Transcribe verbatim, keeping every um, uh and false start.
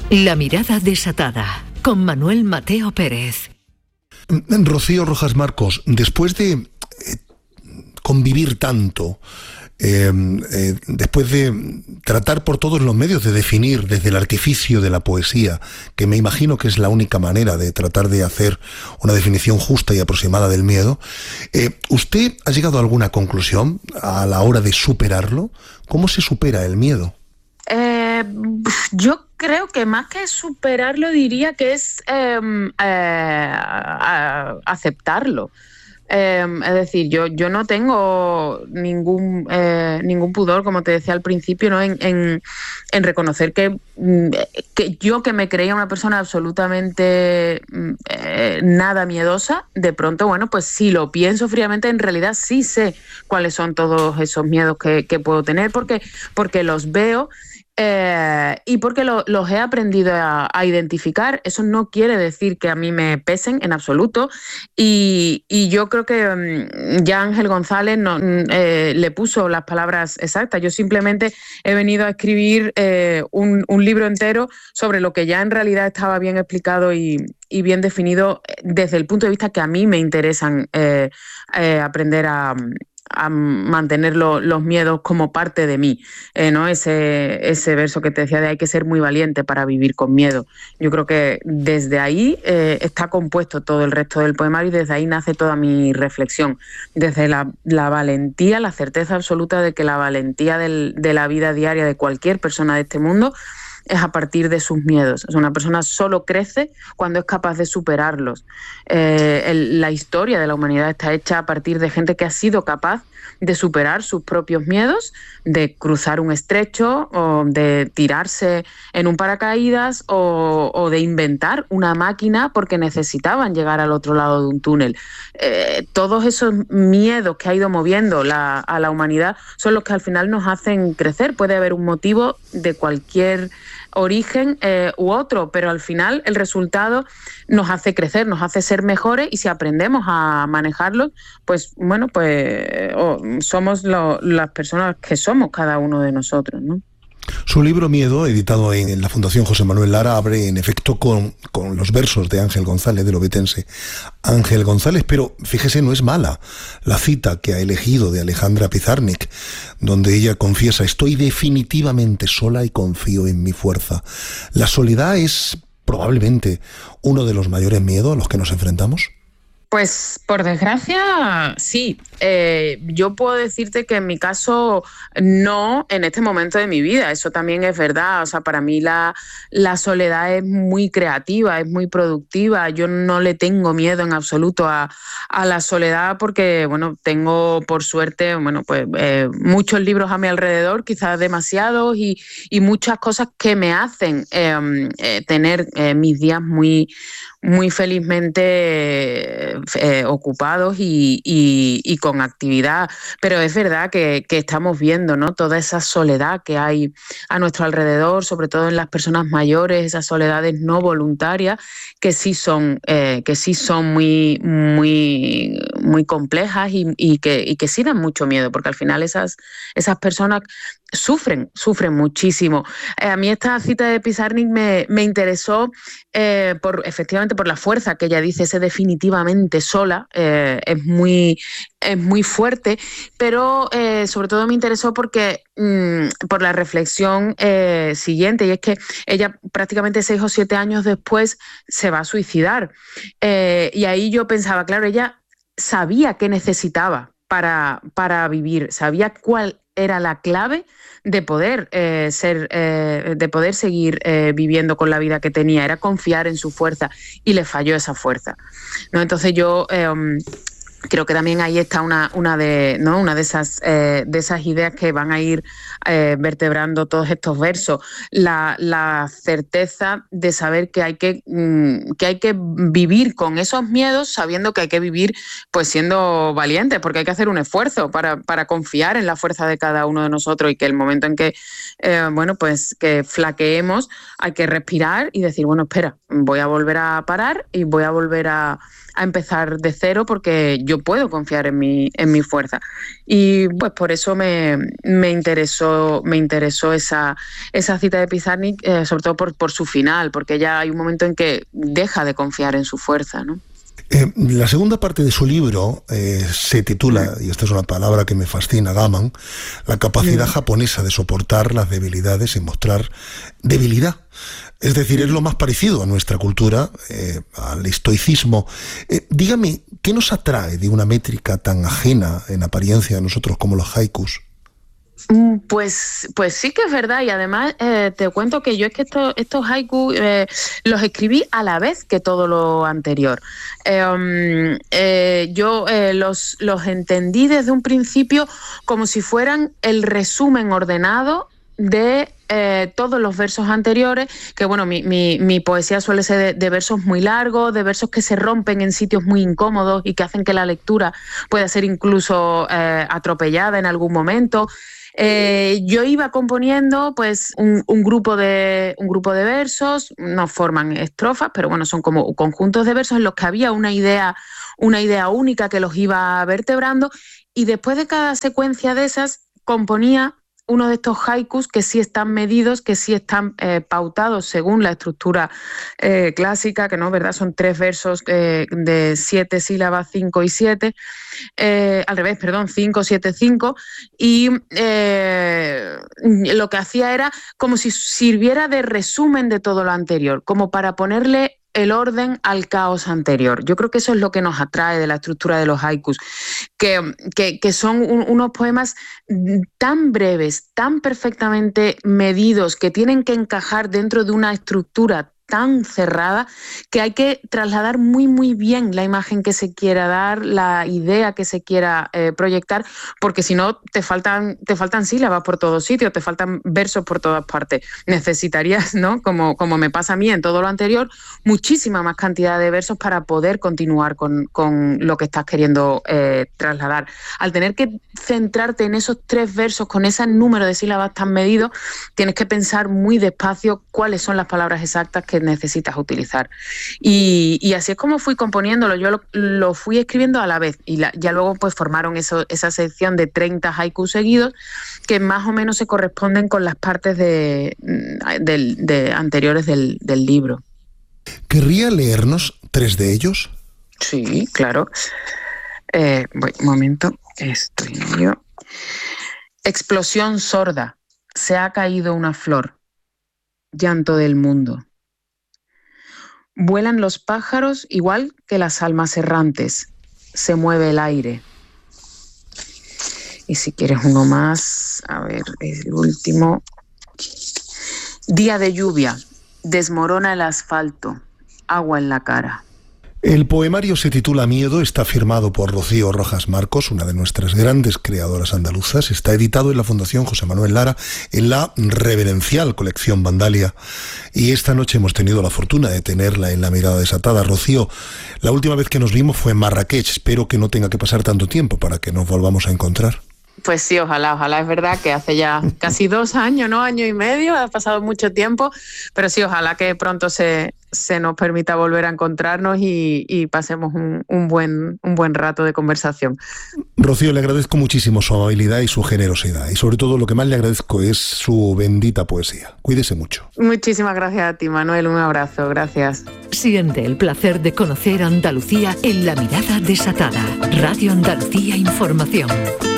La mirada desatada, con Manuel Mateo Pérez. Rocío Rojas Marcos, después de eh, convivir tanto, eh, eh, después de tratar por todos los medios de definir desde el artificio de la poesía, que me imagino que es la única manera de tratar de hacer una definición justa y aproximada del miedo, eh, ¿usted ha llegado a alguna conclusión a la hora de superarlo? ¿Cómo se supera el miedo? Eh, yo creo que más que superarlo diría que es eh, eh, a, aceptarlo. Eh, es decir, yo, yo no tengo ningún eh, ningún pudor, como te decía al principio, ¿no? en, en, en reconocer que, que yo, que me creía una persona absolutamente eh, nada miedosa, de pronto, bueno, pues si lo pienso fríamente, en realidad sí sé cuáles son todos esos miedos que, que puedo tener, porque, porque los veo. Eh, y porque lo, los he aprendido a, a identificar. Eso no quiere decir que a mí me pesen en absoluto, y, y yo creo que um, ya Ángel González no, eh, le puso las palabras exactas. Yo simplemente he venido a escribir eh, un, un libro entero sobre lo que ya en realidad estaba bien explicado y, y bien definido desde el punto de vista que a mí me interesan eh, eh, aprender a a mantener lo, los miedos como parte de mí, eh, ¿no? Ese, ese verso que te decía de hay que ser muy valiente para vivir con miedo. Yo creo que desde ahí eh, está compuesto todo el resto del poemario, y desde ahí nace toda mi reflexión, desde la, la valentía, la certeza absoluta de que la valentía del, de la vida diaria de cualquier persona de este mundo es a partir de sus miedos. O sea, una persona solo crece cuando es capaz de superarlos. Eh, el, la historia de la humanidad está hecha a partir de gente que ha sido capaz de superar sus propios miedos, de cruzar un estrecho, o de tirarse en un paracaídas, o, o de inventar una máquina porque necesitaban llegar al otro lado de un túnel. Eh, todos esos miedos que ha ido moviendo la, a la humanidad son los que al final nos hacen crecer. Puede haber un motivo de cualquier origen eh, u otro, pero al final el resultado nos hace crecer, nos hace ser mejores, y si aprendemos a manejarlos, pues bueno, pues oh, somos lo, las personas que somos cada uno de nosotros, ¿no? Su libro Miedo, editado en la Fundación José Manuel Lara, abre en efecto con, con los versos de Ángel González, del obetense Ángel González, pero fíjese, no es mala la cita que ha elegido de Alejandra Pizarnik, donde ella confiesa: estoy definitivamente sola y confío en mi fuerza. ¿La soledad es probablemente uno de los mayores miedos a los que nos enfrentamos? Pues por desgracia, sí. Eh, yo puedo decirte que en mi caso no en este momento de mi vida. Eso también es verdad. O sea, para mí la, la soledad es muy creativa, es muy productiva. Yo no le tengo miedo en absoluto a, a la soledad, porque, bueno, tengo por suerte, bueno, pues eh, muchos libros a mi alrededor, quizás demasiados, y, y muchas cosas que me hacen eh, eh, tener eh, mis días muy muy felizmente eh, ocupados y, y, y con actividad. Pero es verdad que, que estamos viendo, ¿no?, toda esa soledad que hay a nuestro alrededor, sobre todo en las personas mayores, esas soledades no voluntarias que sí son, eh, que sí son muy, muy, muy complejas, y, y, que, y que sí dan mucho miedo, porque al final esas, esas personas sufren, sufren muchísimo. Eh, a mí esta cita de Pizarnik me, me interesó eh, por, efectivamente, por la fuerza que ella dice, ese definitivamente sola, eh, es muy, es muy fuerte, pero eh, sobre todo me interesó porque mmm, por la reflexión eh, siguiente, y es que ella prácticamente seis o siete años después se va a suicidar. Eh, y ahí yo pensaba, claro, ella sabía qué necesitaba para, para vivir, sabía cuál era la clave de poder eh, ser, eh, de poder seguir eh, viviendo con la vida que tenía. Era confiar en su fuerza, y le falló esa fuerza, ¿no? Entonces yo eh, creo que también ahí está una, una de, ¿no?, una de esas eh, de esas ideas que van a ir eh, vertebrando todos estos versos. La, la certeza de saber que hay que, mmm, que hay que vivir con esos miedos, sabiendo que hay que vivir pues siendo valientes, porque hay que hacer un esfuerzo para, para confiar en la fuerza de cada uno de nosotros, y que el momento en que eh, bueno, pues que flaqueemos, hay que respirar y decir, bueno, espera, voy a volver a parar y voy a volver a a empezar de cero porque yo puedo confiar en mi, en mi fuerza. Y pues por eso me, me interesó, me interesó esa, esa cita de Pizarnik, eh, sobre todo por, por su final, porque ya hay un momento en que deja de confiar en su fuerza, ¿no? Eh, la segunda parte de su libro eh, se titula, y esta es una palabra que me fascina, gaman, la capacidad japonesa de soportar las debilidades y mostrar debilidad. Es decir, es lo más parecido a nuestra cultura, eh, al estoicismo. Eh, dígame, ¿qué nos atrae de una métrica tan ajena en apariencia a nosotros como los haikus? Pues, pues sí que es verdad, y además eh, te cuento que yo es que estos, estos haikus eh, los escribí a la vez que todo lo anterior. Eh, um, eh, yo eh, los, los entendí desde un principio como si fueran el resumen ordenado de eh, todos los versos anteriores, que bueno, mi, mi, mi poesía suele ser de, de versos muy largos, de versos que se rompen en sitios muy incómodos y que hacen que la lectura pueda ser incluso eh, atropellada en algún momento. Eh, yo iba componiendo pues un, un, grupo de, un grupo de versos, no forman estrofas, pero bueno, son como conjuntos de versos en los que había una idea, una idea única que los iba vertebrando, y después de cada secuencia de esas componía uno de estos haikus que sí están medidos, que sí están eh, pautados según la estructura eh, clásica, que no, ¿verdad? Son tres versos eh, de siete sílabas, cinco y siete, eh, al revés, perdón, cinco, siete, cinco, y eh, lo que hacía era como si sirviera de resumen de todo lo anterior, como para ponerle el orden al caos anterior. Yo creo que eso es lo que nos atrae de la estructura de los haikus, que, que, que son un, unos poemas tan breves, tan perfectamente medidos, que tienen que encajar dentro de una estructura tan cerrada, que hay que trasladar muy muy bien la imagen que se quiera dar, la idea que se quiera eh, proyectar, porque si no te faltan, te faltan sílabas por todos sitios, te faltan versos por todas partes. Necesitarías, ¿no? Como, como me pasa a mí en todo lo anterior, muchísima más cantidad de versos para poder continuar con, con lo que estás queriendo eh, trasladar. Al tener que centrarte en esos tres versos con ese número de sílabas tan medido, tienes que pensar muy despacio cuáles son las palabras exactas que necesitas utilizar. Y, y así es como fui componiéndolo. Yo lo, lo fui escribiendo a la vez, y la, ya luego pues formaron eso, esa sección de treinta haikus seguidos que más o menos se corresponden con las partes de, de, de anteriores del, del libro. ¿Querría leernos tres de ellos? Sí, claro. Eh, voy, un momento. Estoy yo. Explosión sorda. Se ha caído una flor. Llanto del mundo. Vuelan los pájaros igual que las almas errantes. Se mueve el aire. Y si quieres uno más, a ver, el último. Día de lluvia. Desmorona el asfalto. Agua en la cara. El poemario se titula Miedo, está firmado por Rocío Rojas Marcos, una de nuestras grandes creadoras andaluzas. Está editado en la Fundación José Manuel Lara en la reverencial colección Vandalia. Y esta noche hemos tenido la fortuna de tenerla en La Mirada Desatada. Rocío, la última vez que nos vimos fue en Marrakech. Espero que no tenga que pasar tanto tiempo para que nos volvamos a encontrar. Pues sí, ojalá, ojalá. Es verdad que hace ya casi dos años, ¿no? Año y medio, ha pasado mucho tiempo, pero sí, ojalá que pronto se, se nos permita volver a encontrarnos y, y pasemos un, un, buen, un buen rato de conversación. Rocío, le agradezco muchísimo su amabilidad y su generosidad, y sobre todo lo que más le agradezco es su bendita poesía. Cuídese mucho. Muchísimas gracias a ti, Manuel. Un abrazo. Gracias. Siente el placer de conocer Andalucía en La Mirada Desatada. Radio Andalucía Información.